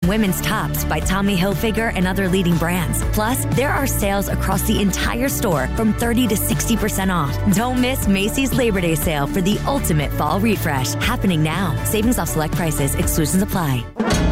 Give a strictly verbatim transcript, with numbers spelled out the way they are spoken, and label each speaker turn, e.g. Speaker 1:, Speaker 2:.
Speaker 1: women's tops by Tommy Hilfiger and other leading brands. Plus, there are sales across the entire store from thirty to sixty percent off. Don't miss Macy's Labor Day sale for the ultimate fall refresh. Happening now. Savings off select prices. Exclusions apply.